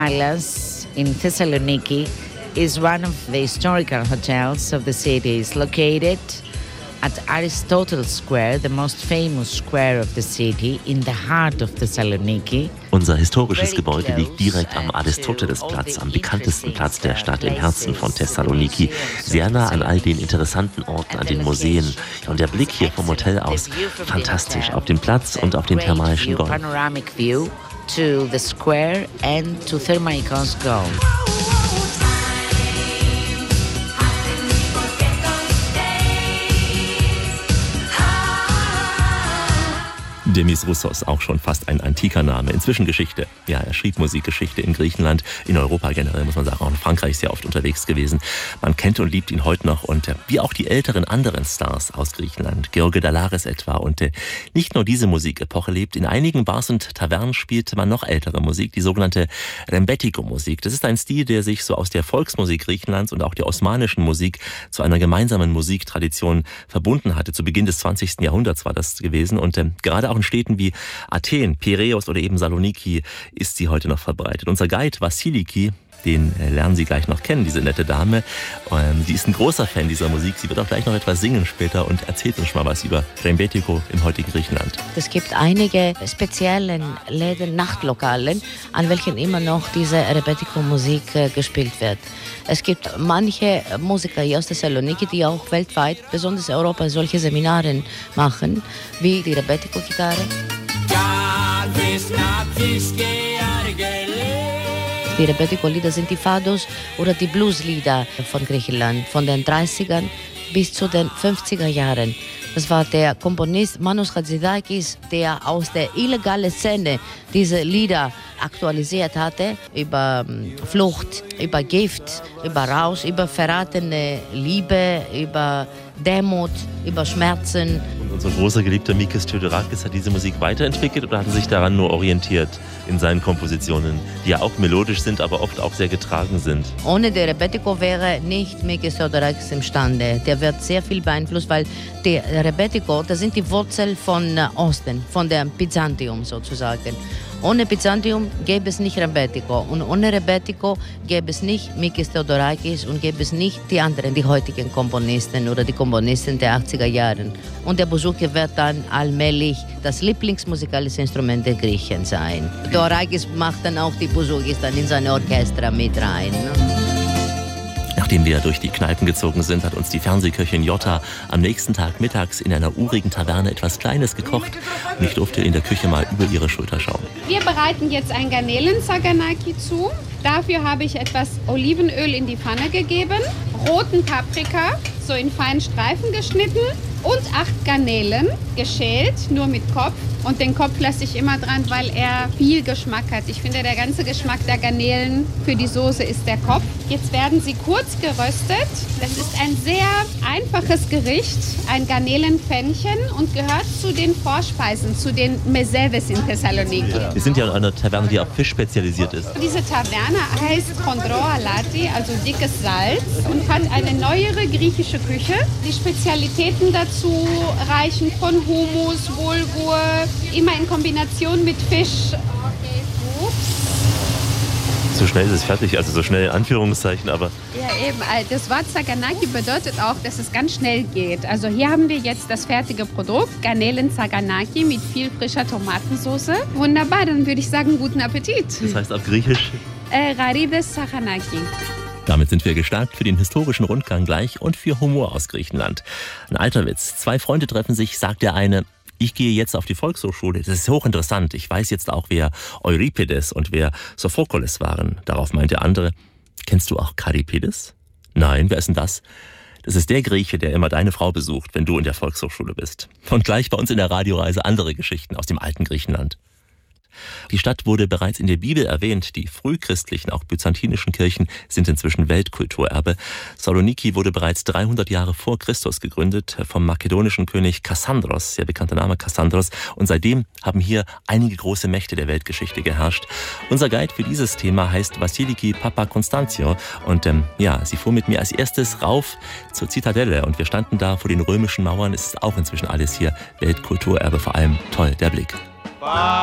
Palace in Thessaloniki is one of the historical hotels of the city. It's located at Aristotle Square, the most famous square of the city, in the heart of Thessaloniki. Unser historisches Gebäude liegt direkt am Aristotelesplatz, am bekanntesten Platz der Stadt im Herzen von Thessaloniki, sehr nah an all den interessanten Orten, an den Museen. Und der Blick hier vom Hotel aus, fantastisch, auf den Platz und auf den thermalischen Golf. Panoramic view to the square and to Thermaikos Golf. Demis Roussos, auch schon fast ein antiker Name, inzwischen Geschichte. Ja, er schrieb Musikgeschichte in Griechenland, in Europa generell, muss man sagen, auch in Frankreich sehr oft unterwegs gewesen. Man kennt und liebt ihn heute noch und wie auch die älteren anderen Stars aus Griechenland, George Dalaris etwa. Und nicht nur diese Musikepoche lebt, in einigen Bars und Tavernen spielte man noch ältere Musik, die sogenannte Rembetiko-Musik. Das ist ein Stil, der sich so aus der Volksmusik Griechenlands und auch der osmanischen Musik zu einer gemeinsamen Musiktradition verbunden hatte. Zu Beginn des 20. Jahrhunderts war das gewesen und gerade auch in Städten wie Athen, Piräus oder eben Saloniki ist sie heute noch verbreitet. Unser Guide Vassiliki, den lernen Sie gleich noch kennen, diese nette Dame. Sie ist ein großer Fan dieser Musik. Sie wird auch gleich noch etwas singen später und erzählt uns mal was über Rembetiko im heutigen Griechenland. Es gibt einige spezielle Läden, Nachtlokalen, an welchen immer noch diese Rembetiko-Musik gespielt wird. Es gibt manche Musiker hier aus Thessaloniki, die auch weltweit, besonders in Europa, solche Seminare machen, wie die Rembetiko-Gitarre. Die Rembetiko-Lieder sind die Fados oder die Blueslieder von Griechenland, von den 30ern bis zu den 50er Jahren. Das war der Komponist Manos Hatzidakis, der aus der illegalen Szene diese Lieder aktualisiert hatte, über Flucht, über Gift, über Rausch, über verratene Liebe, über Demut, über Schmerzen. Und unser großer geliebter Mikis Theodorakis hat diese Musik weiterentwickelt oder hat er sich daran nur orientiert in seinen Kompositionen, die ja auch melodisch sind, aber oft auch sehr getragen sind? Ohne der Rembetiko wäre nicht Mikis Theodorakis imstande. Der wird sehr viel beeinflusst, weil der Rembetiko, das sind die Wurzeln von Osten, von der Byzantium sozusagen. Ohne Byzantium gäbe es nicht Rembetiko und ohne Rembetiko gäbe es nicht Mikis Theodorakis und gäbe es nicht die anderen, die heutigen Komponisten oder die Komponisten der 80er Jahren. Und der Bouzouki wird dann allmählich das Lieblingsmusikalische Instrument der Griechen sein. Theodorakis macht dann auch die Bouzoukis dann in seine Orchester mit rein. Ne? Nachdem wir durch die Kneipen gezogen sind, hat uns die Fernsehköchin Jota am nächsten Tag mittags in einer urigen Taverne etwas Kleines gekocht und ich durfte in der Küche mal über ihre Schulter schauen. Wir bereiten jetzt ein Garnelen-Saganaki zu. Dafür habe ich etwas Olivenöl in die Pfanne gegeben, roten Paprika, so in feinen Streifen geschnitten und 8 Garnelen, geschält, nur mit Kopf. Und den Kopf lasse ich immer dran, weil er viel Geschmack hat. Ich finde, der ganze Geschmack der Garnelen für die Soße ist der Kopf. Jetzt werden sie kurz geröstet. Das ist ein sehr einfaches Gericht, ein Garnelenpfännchen und gehört zu den Vorspeisen, zu den Meseves in Thessaloniki. Ja. Wir sind ja in einer Taverne, die auf Fisch spezialisiert ist. Diese Taverne heißt Chondroa Lati, also dickes Salz, und hat eine neuere griechische Küche. Die Spezialitäten dazu reichen von Hummus, Bulgur, immer in Kombination mit Fisch. So schnell ist es fertig, also so schnell in Anführungszeichen, aber... Ja eben, das Wort Saganaki bedeutet auch, dass es ganz schnell geht. Also hier haben wir jetzt das fertige Produkt, Garnelen Saganaki mit viel frischer Tomatensauce. Wunderbar, dann würde ich sagen, guten Appetit. Das heißt auf Griechisch? Rarides Saganaki. Damit sind wir gestärkt für den historischen Rundgang gleich und für Humor aus Griechenland. Ein alter Witz. 2 Freunde treffen sich, sagt der eine: Ich gehe jetzt auf die Volkshochschule. Das ist hochinteressant. Ich weiß jetzt auch, wer Euripides und wer Sophokles waren. Darauf meint der andere: Kennst du auch Karipides? Nein, wer ist denn das? Das ist der Grieche, der immer deine Frau besucht, wenn du in der Volkshochschule bist. Und gleich bei uns in der Radioreise andere Geschichten aus dem alten Griechenland. Die Stadt wurde bereits in der Bibel erwähnt. Die frühchristlichen, auch byzantinischen Kirchen sind inzwischen Weltkulturerbe. Saloniki wurde bereits 300 Jahre vor Christus gegründet vom makedonischen König Kassandros, sehr bekannter Name Kassandros. Und seitdem haben hier einige große Mächte der Weltgeschichte geherrscht. Unser Guide für dieses Thema heißt Vassiliki Papakonstantio. Und sie fuhr mit mir als erstes rauf zur Zitadelle. Und wir standen da vor den römischen Mauern. Es ist auch inzwischen alles hier Weltkulturerbe, vor allem toll, der Blick.